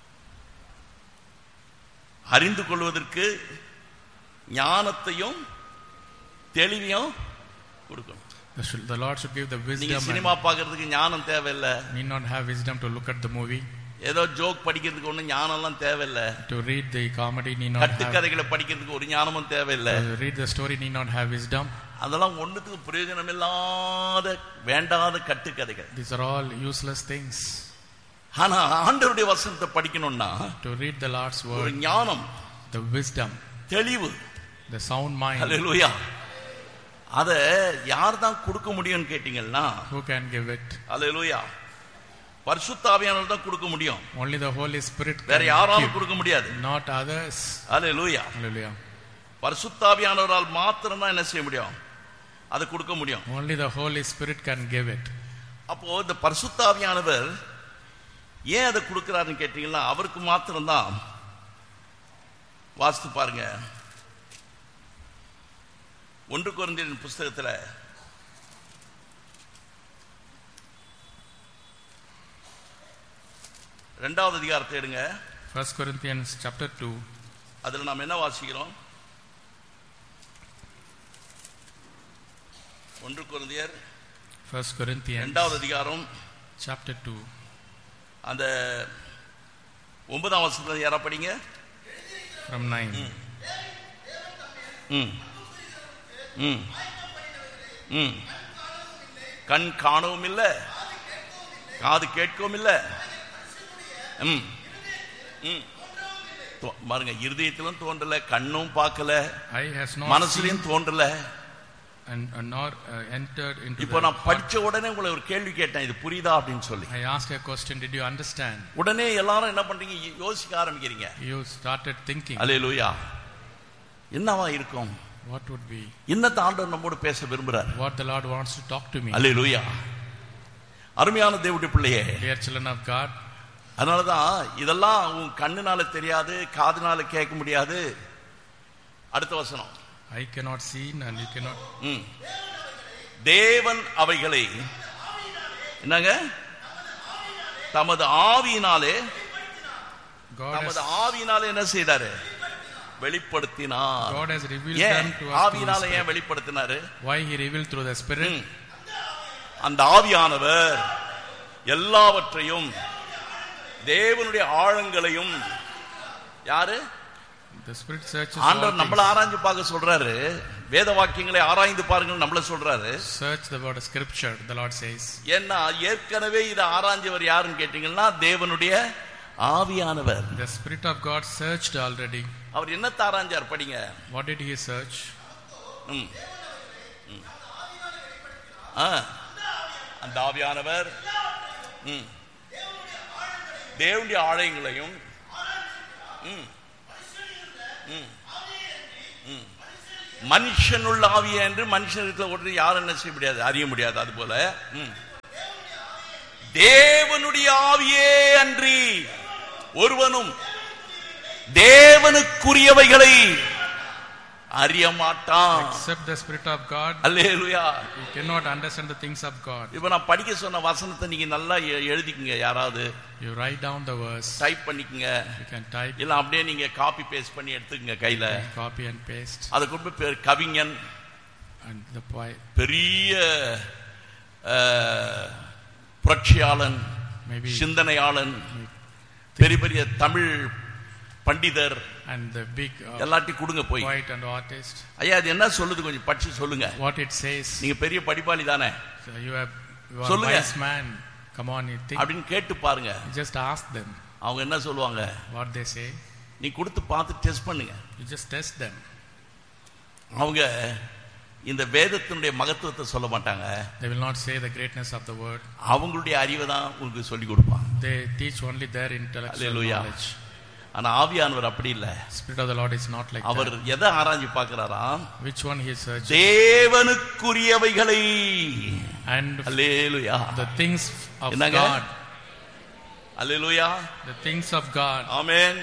அறிந்து கொள்வதற்கு ஞானத்தையும் தெளிவையும் கொடுக்கணும். The, sh- the Lord should give the நீங்க wisdom. சினிமா பார்க்கிறதுக்கு ஞானம் தேவையில்லை. And need not have wisdom to look at the movie. ஏதோ ஜோக் படிக்கிறதுக்கு ஒன்றும் ஞானம்லாம் தேவையில்லை. To read the comedy need not have. கட்டுக்கதைகளை படிக்கிறதுக்கு ஒரு ஞானமும் தேவையில்லை. To read the story need not have wisdom. அதெல்லாம் ஒண்ணுத்துக்கு பிரயோஜனம் இல்லாத வேண்டாத கட்டுக்கதைகள். These are all useless things. ஆனா ஆண்டவருடைய வசனத்தை படிக்கணும்னா To read the Lord's ஒரு word, ஞானம், the wisdom, தெளிவு, the sound mind. ஹல்லேலூயா. அத யார் தான் கொடுக்க முடியும்னு கேட்டீங்கன்னா, Who can give it? ஹல்லேலூயா, பரிசுத்த ஆவியானவர் தான் கொடுக்க முடியும். Only the Holy Spirit can வேற யாராலும் give, கொடுக்க முடியாது. not others. ஹல்லேலூயா. Hallelujah. பரிசுத்த ஆவியானவரால் மாத்திரம் தான் என்ன செய்ய முடியும்? அதை கொடுக்க முடியும். Only the Holy Spirit can give it. அப்போ இந்த பரிசுத்த ஆவியானவர் ஏன் அதை கொடுக்கிறாருன்னு கேட்டீங்கன்னா, அவருக்கு மாத்திரம்தான். வாசித்து பாருங்க, ஒன்று கொரிந்தியர் புஸ்தகத்துல இரண்டாவது அதிகாரத்தை எடுங்க. First Corinthians chapter two. அதுல நாம் என்ன வாசிக்கிறோம்? ஒன்று கொரிந்தியர் First Corinthians இரண்டாவது அதிகாரம் chapter two. அந்த ஒன்பதாம் வசனத்துல யாரா படிங்க? From nine. ம் ம் ம் கண் காணவும் இல்லை, காது கேட்கவும் இல்லை. ம் ம் பாருங்க, இருதயத்திலும் தோன்றல, கண்ணும் பார்க்கல, Eye has not மனசுலயும் தோன்றல. and, and nor uh, entered into இப்போ the நான் heart. படிச்ச உடனே உங்களை ஒரு கேள்வி கேட்டேன், இது புரியுதா அப்படின்னு சொல்லி. I asked a question, did you understand? உடனே எல்லாரும் என்ன பண்றீங்க? யோசிக்க ஆரம்பிக்கிறீங்க. You started thinking. அல்லேலூயா. என்னவா இருக்கும்? What would be? இன்னத்த ஆண்டவர் நம்மோடு பேச விரும்புறார். What the Lord wants to talk to me. அல்லேலூயா. அருமையான தேவனுடைய பிள்ளையே, Dear children of God. அதனாலதான் இதெல்லாம் உன் கண்ணுனால தெரியாது, காதுனால கேட்க முடியாது. அடுத்த வசனம், I cannot see and you cannot. ம் தேவன் அவைகளை என்னங்க தமது ஆவியினாலே God தமது has, ஆவியினாலே என்ன செய்தாரு? வெளிப்படுத்தினார். God has revealed ஏன் them to us through ஆவியினால His ஏன் Spirit. வெளிப்படுத்தினாரு? Why He revealed through the Spirit? ம். அந்த ஆவியானவர் எல்லாவற்றையும், தேவனுடைய ஆழங்களையும், யாரு? The Spirit searches all ஆண்டவர் நம்மள things. ஆராய்ஞ்சு பார்க்க சொல்றாரு. வேத வாக்கியங்களை ஆராய்ந்து பாருங்கள் நம்மள சொல்றாரு. Search the word of Scripture, the Lord says. ஏன்னா ஏற்கனவே இதை ஆராய்ஞ்சவர் யாருன்னு கேட்டீங்கன்னா, தேவனுடைய ஆவியானவர். The Spirit of God searched already. அவர் என்ன ஆராய்ஞ்சார்? படிங்க. What did He search? ம். ம். ஆ, அந்த ஆவியானவர் ம் தேவனுடைய ஆலயங்களையும் ம் மனுஷனுள்ள ஆவியை என்று மனுஷனுக்கு ஒன்று யாரும் என்ன செய்ய முடியாது, அறிய முடியாது. அது போல தேவனுடைய ஆவியே அன்றி ஒருவனும் தேவனுக்குரியவைகளை அறிய மாட்டான். Except the Spirit of God. Hallelujah. You cannot understand the things of God. இப்போ நான் படிக்க சொன்ன வசனத்தை நீங்க நல்லா எழுதிக்கங்க. யாராவது you write down the verse, type பண்ணிக்கங்க. you can type, இல்ல அப்படியே நீங்க காப்பி பேஸ்ட் பண்ணி எடுத்துக்கங்க கையில. copy and paste. அது கொண்டு போய் கவிஞன் and the poet, பெரிய புரட்சியாளன், சிந்தனையாளன், பெரிய பெரிய தமிழ் பண்டிதர் and the big uh, எல்லாத்தையும் கொடுங்க போய். poet and artist. ஐயா அது என்ன சொல்லுது கொஞ்சம் படிச்சு சொல்லுங்க. What it says. நீங்க பெரிய படிப்பாளி தானே, so you have you are a wise man, come on you think அப்படினு கேட்டு பாருங்க. just ask them. அவங்க என்ன சொல்வாங்க, what they say. நீ கொடுத்து பார்த்து டெஸ்ட் பண்ணுங்க. you just test them. அவங்க இந்த வேதத்தினுடைய மகத்துவத்தை சொல்ல மாட்டாங்க. they will not say the greatness of the word. அவங்களுடைய அறிவை தான் உங்களுக்கு சொல்லி கொடுப்பாங்க. they teach only their intellectual knowledge. ஆனா ஆவியானவர் அப்படி இல்ல. Spirit of the Lord is not like our that. எதை ஆராய்ச்சி பார்க்கறாராம், which one he is searching. தேவனுக்குரியவைகளை and hallelujah, the things of என்னங்க? God. Hallelujah, the things of God. ஆமென்.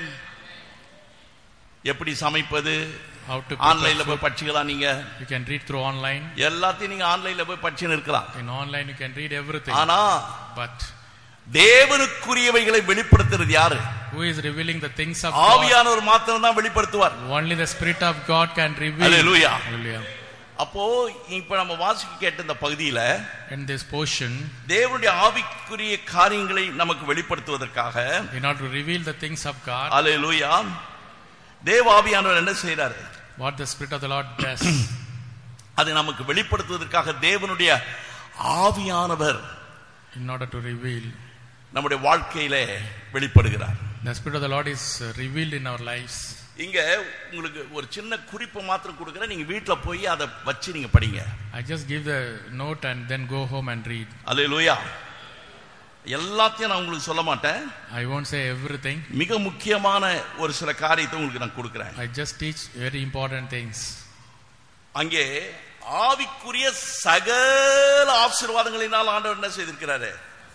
எப்படி சமைப்பது, how to ஆன்லைன்ல போய் படிச்சுக்கலாம். நீங்க you can read through online. எல்லாத்தையும் நீங்க ஆன்லைன்ல போய் படிச்சுன்னு இருக்கலாம். in online you can read everything. ஆனா but தேவனுக்குரியவைகளை வெளிப்படுத்துறது யாரு? who is revealing the things of God? ஆவியானவர் மாத்திரம் தான் வெளிப்படுத்துவார். only the Spirit of God can reveal. Hallelujah. Hallelujah. அப்போ இப்ப நம்ம வாசிக்க கேட்ட இந்த பகுதியில in this portion தேவனுடைய ஆவிக்குரிய காரியங்களை நமக்கு வெளிப்படுத்துவதற்காக, in order to reveal the things of God, அல்லேலூயா, தேவ ஆவியானவர் என்ன செய்றாரு, what the Spirit of the Lord does, அதை நமக்கு வெளிப்படுத்துவதற்காக தேவனுடைய ஆவியானவர் in order to reveal, நம்முடைய வாழ்க்கையிலே வெளிப்படுகிறார். the Spirit of the Lord is revealed in our lives. இங்க உங்களுக்கு ஒரு சின்ன குறிப்பு மாத்திரம் கொடுக்கிறேன், நீங்க வீட்ல போய் அதை வச்சு நீங்க படிங்க. I just give the note and then go home and read. அல்லேலூயா. எல்லாத்தையும் நான் உங்களுக்கு சொல்ல மாட்டேன். I won't say everything. மிக முக்கியமான ஒரு சில காரியத்தை உங்களுக்கு நான் கொடுக்கிறேன். I just teach very important things. அங்கே ஆவிக்குரிய சகல ஆசீர்வாதங்களினால் ஆண்டவர் என்ன செய்திருக்கிறாரு,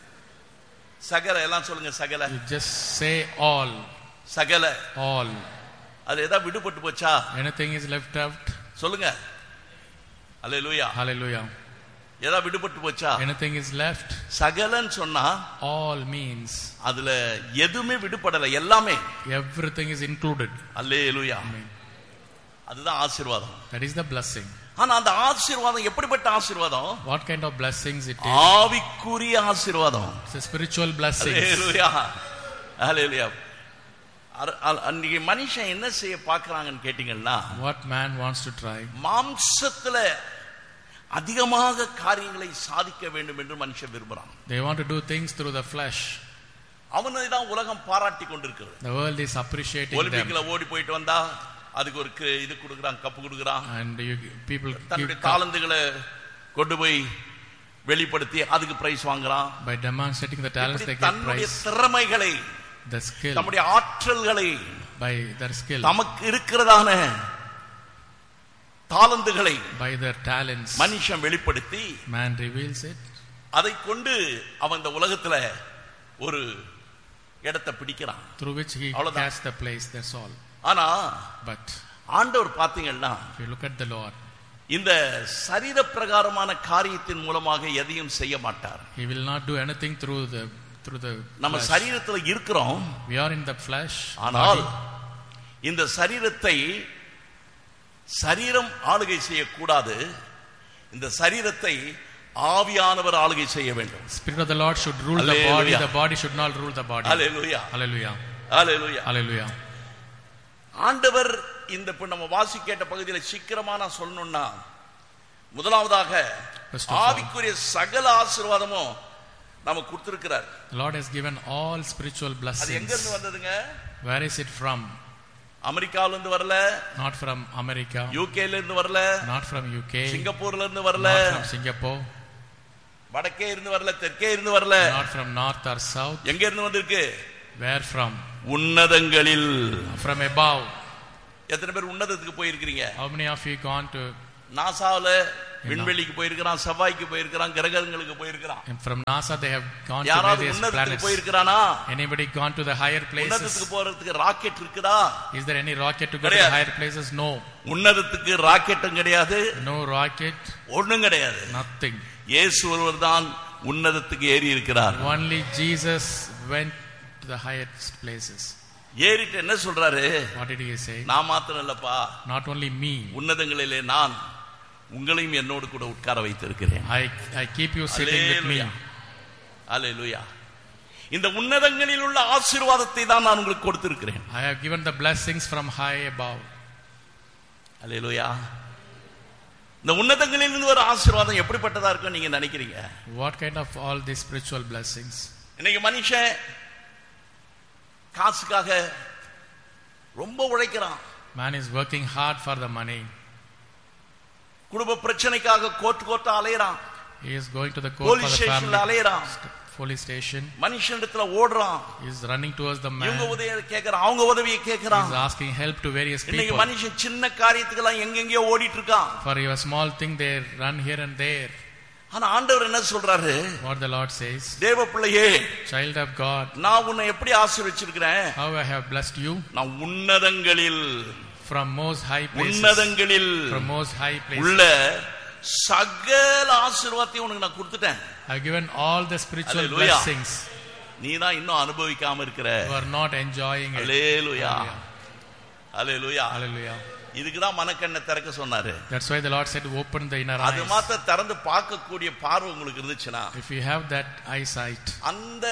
சகல எல்லாம் சொல்லுங்க, சகல. You just say all. சகல all. அது ஏதாவது விடுபட்டு போச்சா, anything is left out, சொல்லுங்க. அல்லேலூயா. hallelujah. ஏதாவது விடுபட்டு போச்சா, anything is left. சகலன்னு சொன்னா all means அதுல எதுவுமே விடுபடல, எல்லாமே, everything is included. Hallelujah. Amen. அதுதான் ஆசீர்வாதம். that is the blessing. ஆனா அந்த ஆசீர்வாதம் எப்படிப்பட்ட ஆசீர்வாதம், what kind of blessings it is? ஆவிக்குரிய ஆசீர்வாதம். it's a spiritual blessing. அல்லேலூயா, அல்லேலூயா. அன்னைக்கு மனுஷன் என்ன செய்ய பார்க்கறாங்கன்னு கேட்டீங்கன்னா, what man wants to try, மாம்சத்துல அதிகமாக காரியங்களை சாதிக்க வேண்டும் என்று மனுஷன் விரும்புறான். they want to do things through the flesh. அவனை தான் உலகம் பாராட்டி கொண்டிருக்கிறது. the world is appreciating them. ஒலிம்பிக்ல ஓடி போயிட்டு வந்தா அதுக்கு ஒரு இது கொடுக்கறான், கப்பு கொடுக்கறான். and you, people தன்னுடைய தாளந்துகளை கொண்டு போய் வெளிப்படுத்தி அதுக்கு பிரைஸ் வாங்குறான். by demonstrating the talents they get தன்னுடைய prize. திறமைகளை, the skill, நம்முடைய ஆற்றல்களை, by their skill, நமக்கு இருக்கிறதான தாளந்துகளை, by their talents, மனுஷன் வெளிப்படுத்தி man reveals it. அதை கொண்டு அவன் இந்த உலகத்துல ஒரு இடத்தை பிடிக்கிறான், through which he has the place. that's all. ஆனா but ஆண்டவர் பாத்தீங்கன்னா, if you look at the Lord, இந்த சரீர பிரகாரமான காரியத்தின் மூலமாக எதையும் செய்ய மாட்டார். he will not do anything through the through the நம்ம flesh. சரீரத்துல இருக்கிறோம், we are in the flesh, ஆனால் body. இந்த சரீரத்தை சரீரம் ஆளுகை செய்யக்கூடாது, இந்த சரீரத்தை ஆவியானவர் ஆளுகை செய்ய வேண்டும். Spirit of the Lord should rule the body, the body should not rule the body. Hallelujah. Hallelujah. Hallelujah. Hallelujah. ஆண்டவர் இந்த நம்ம வாசி கேட்ட பகுதியில சீக்கிரமா நான் சொல்லணும்னா, முதலாவதாக ஆவிக்குரிய சகல ஆசீர்வாதமும் நமக்கு கொடுத்திருக்கிறார். The Lord has given all spiritual blessings. அது எங்க இருந்து வந்ததுங்க? Where is it from? அமெரிக்கால இருந்து வரல, not from America, யூகேல இருந்து வரல, not from U K, சிங்கப்பூர்ல இருந்து வரல, not from Singapore, வடக்கே இருந்து வரல, தெற்கே இருந்து வரல, not from north or south. எங்க இருந்து வந்திருக்கு? where from? உன்னதங்களில், from above. எத்தனை பேர் உன்னதத்துக்கு போயிருக்கீங்க? How many of you gone to நாசாவுல விண்வெளிக்கு போயிருக்கான், செவ்வாய்க்கு போயிருக்கான், கிரகங்களுக்கு போயிருக்கான். From NASA they have gone to யாராவது various உன்னதத்துக்கு planets. போயிருக்கானா? Anybody gone to the higher places? உன்னதத்துக்கு போறதுக்கு ராக்கெட் இருக்குதா? Is there any rocket to go to the higher places? No. உன்னதத்துக்கு ராக்கெட்டும் கிடையாது, No rocket, ஒண்ணும் கிடையாது. nothing. இயேசு ஒருவர் தான் உன்னதத்துக்கு ஏறி இருக்கிறார். Only Jesus went to the highest places. ஏறிட்டு என்ன சொல்றாரு? What did he say? நான் மாத்திரம் இல்லப்பா, Not only me, உன்னதங்களிலே நான் உங்களையும் என்னோடு கூட உட்கார வைத்திருக்கிறேன். I I keep you sitting with me. அல்லேலூயா. இந்த உன்னதங்களில் உள்ள ஆசீர்வாதத்தை தான் நான் உங்களுக்கு கொடுத்திருக்கிறேன். I have given the blessings from high above. அல்லேலூயா. இந்த உன்னதங்களில் இருந்து ஒரு ஆசீர்வாதம் எப்படிப்பட்டதா இருக்கும் நீங்க நினைக்கிறீங்க? What kind of all these spiritual blessings? இன்னைக்கு மனுஷன் காசுக்காக ரொம்ப உழைக்கிறான். Man is working hard for the money. குடும்ப பிரச்சனைக்காக court கோர்ட்டா அலையறான். He is going to the court for the family. அலையறான். Police station. மனுஷனிடத்துல ஓடுறான். He is running towards the man. இவங்க உதவியை கேக்குறான், அவங்க உதவியை கேக்குறான். He is asking help to various people. இன்னைக்கு மனுஷன் சின்ன காரியத்துக்கெல்லாம் எங்கெங்கயோ ஓடிட்டு இருக்கான். For your small thing they run here and there. ஆனா ஆண்டவர் என்ன சொல்றாரு? What the Lord says, தேவ பிள்ளையே, child of God, நான் உன்னை எப்படி ஆசீர்வதிச்சிருக்கிறேன்? how I have blessed you நான் உன்னதங்களில் from most high places, உன்னதங்களில் from most high places உள்ள சகல ஆசீர்வாதத்தையும் உனக்கு நான் கொடுத்துட்டேன். I have given all the spiritual Hallelujah. blessings. நீ தான் இன்னும் அனுபவிக்காம இருக்கிற. You are not enjoying it. Hallelujah. Hallelujah. Hallelujah. இதுக்கு தான் மனக்கண்ணை திறக்க சொன்னாரு. That's why the Lord said open the inner eyes. அது மாத்த திறந்து பார்க்கக்கூடிய பார்வை உங்களுக்கு இருந்துச்சுனா, if you have that eyesight, அந்த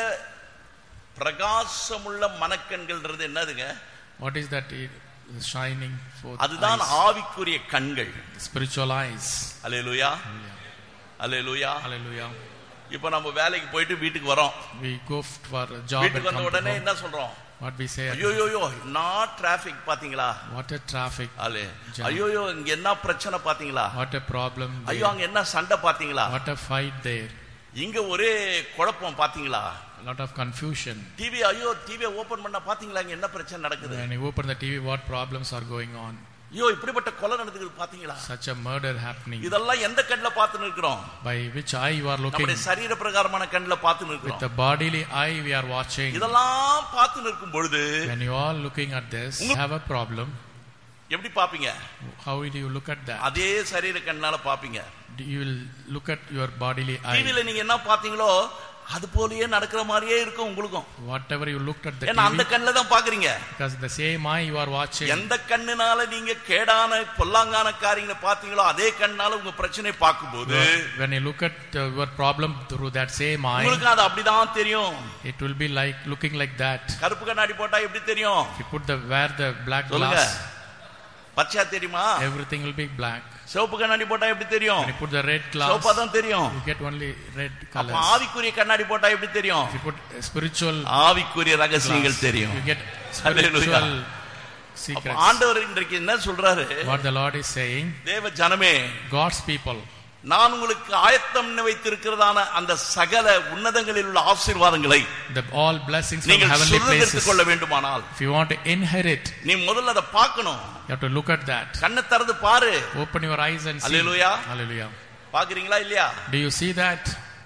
பிரகாசமுள்ள மனக்கண்கள்ன்றது என்னதுங்க? what is that shining forth? அதுதான் ஆவிக்குரிய கண்கள், spiritual eyes. அல்லேலூயா. அல்லேலூயா. Hallelujah. இப்போ நம்ம வேலைக்கு போயிட்டு வீட்டுக்கு வரோம். We go for a job and வீட்டுக்கு வந்த come to உடனே home. என்ன சொல்றோம்? What we say? ஐயோ யோ யோ நான் டிராபிக் பாத்தீங்களா? What a traffic. அல்லே. ஐயோ யோ இங்க என்ன பிரச்சனை பாத்தீங்களா? What a problem. ஐயோ அங்க என்ன சண்டை பாத்தீங்களா? What a fight there. இங்க ஒரே குழப்பம் பாத்தீங்களா? A lot of confusion. TV ஐயோ டிவி ஓபன் பண்ணா பாத்தீங்களா இங்க என்ன பிரச்சனை நடக்குது? When you open the T V, what problems are going on? ஐயோ இப்படிப்பட்ட கொலை நடக்குது பாத்தீங்களா? Such a murder happening. இதெல்லாம் எந்த கண்ணுல பார்த்து நிக்கிறோம்? By which eye you are looking? நம்முடைய சரீர பிரகாரமான கண்ணுல பார்த்து நிக்கிறோம். With the bodily eye we are watching. இதெல்லாம் பார்த்து நிற்கும் பொழுது, when you are looking at this, you have a problem. எப்படி பாப்பீங்க? How will you look at that? அதே சரீர கண்ணால பாப்பீங்க. You will look at your bodily eye. டிவில நீங்க என்ன பாத்தீங்களோ அது போலயே நடக்கிற மாதிரியே இருக்கும் உங்களுக்கும். Whatever you looked at the ஏன்னா T V, அந்த கண்ணுல தான் பாக்குறீங்க. because the same eye you are watching. எந்த கண்ணுனால நீங்க கேடான பொல்லாங்கான காரியங்களை பாத்தீங்களோ அதே கண்ணால உங்க பிரச்சனை பார்க்கும்போது, when you look at uh, your problem through that same eye, உங்களுக்கு அது அப்படிதான் தெரியும். it will be like looking like that. கருப்பு கண்ணாடி போட்டா எப்படி தெரியும்? If you put the wear the black சொல்லுங்க. glass, பச்சையா தெரியுமா? everything will be black. சிவப்பு கண்ணாடி போட்டா எப்படி தெரியும்? When you put the red glass, சிவப்பா தான் தெரியும். you get only red அப்ப colors. ஆவிக்குரிய கண்ணாடி போட்டா எப்படி தெரியும்? If you put spiritual ஆவிக்குரிய ரகசியங்கள் glass, தெரியும். you get spiritual secrets. ஆண்டவர் இன்றைக்கு என்ன சொல்றாரு? What the Lord is saying, தேவ ஜனமே, God's people, நான் உங்களுக்கு ஆயத்தம் வைத்திருக்கிறதான அந்த சகல உன்னதங்களில் உள்ள ஆசீர்வாதங்களை the all blessings from நீங்கள் heavenly places, சுதந்தரித்துக் கொள்ள வேண்டுமானால், if you want to inherit, நீ முதல்ல அதை பார்க்கணும். you have to look at that. கண்ணை திறந்து பாரு. Open your eyes and see. Hallelujah. Hallelujah. பாக்குறீங்களா இல்லையா? Do you see that?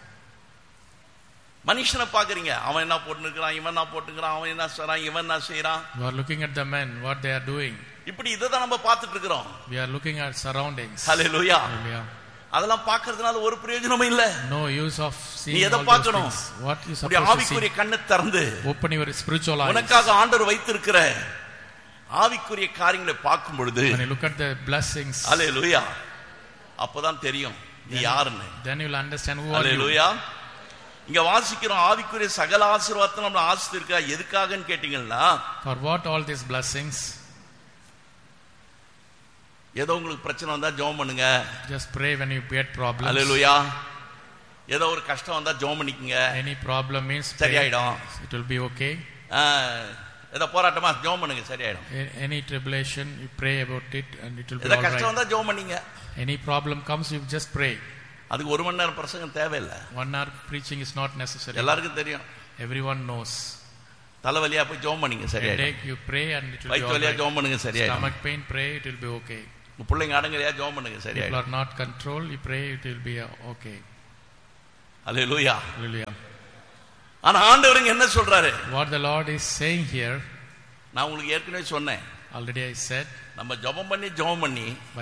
மனுஷனை பாக்குறீங்க, அவன் என்ன போட்டுக்கிறான், இவன் என்ன போட்டுக்கிறான், அவன் என்ன செய்றான், இவன் என்ன செய்றான். You are looking at the men, what they are doing. இப்படி இதை தான் நம்ம பார்த்துட்டு இருக்கிறோம். We are looking at surroundings. Hallelujah. Hallelujah. அதெல்லாம் பார்க்கிறதுனால ஒரு பிரயோஜனமும் இல்ல. No use of நீ seeing எதை all those பார்க்கணும்? things. What you உடைய supposed to ஆவிக்குரிய see? கண்ணை திறந்து Open your spiritual eyes. உனக்காக ஆண்டவர் வைத்திருக்கிற ஆவிக்குரிய காரியங்களை பார்க்கும் பொழுது, When you look at the blessings, ஹல்லேலூயா, அப்பதான் தெரியும் நீ யாருன்னு. then you will understand who are you. ஹல்லேலூயா. இங்க வாசிக்கிறோம், ஆவிக்குரிய சகல ஆசீர்வாதத்தை நம்ம ஆசிர்வதிக்கா எதுக்காகன்னு கேட்டீங்கன்னா, For what all these blessings? ஏதோ உங்களுக்கு பிரச்சனை வந்தா ஜெபம் பண்ணுங்க. Just pray when you get problems. ஹல்லேலூயா. ஏதோ ஒரு கஷ்டம் வந்தா ஜெபம் பண்ணிக்கங்க. Any problem means pray. சரியாயிடும். It will be okay. ஏதோ போராட்டமா ஜெபம் பண்ணுங்க, சரியாயிடும். Any tribulation, you pray about it and it will be ஏதோ all கஷ்டம் right. வந்தா ஜெபம் பண்ணீங்க. Any problem comes, you just pray. அதுக்கு ஒரு மணி நேரம் பிரசங்கம் தேவையில்லை. One hour preaching is not necessary. எல்லாருக்கும் தெரியும். Everyone knows. தலைவலியா போய் ஜெபம் பண்ணுங்க சரியாயிடும். Headache, you pray and it will be வயிற்று all வலியா right. ஜெபம் பண்ணுங்க சரியாயிடும். Stomach pain, pray, it will be okay. உங்க பிள்ளைங்க அடங்கலையா ஜெபம் பண்ணுங்க People சரியாயிடும். are not controlled, you pray, it will be uh, okay. Hallelujah. Hallelujah. ஆனா ஆண்டவர் என்ன சொல்றாரு? What the Lord is saying here, நான் உங்களுக்கு ஏற்கனவே சொன்னேன். already I said, நம்ம ஜெபம் பண்ணி ஜெபம் பண்ணி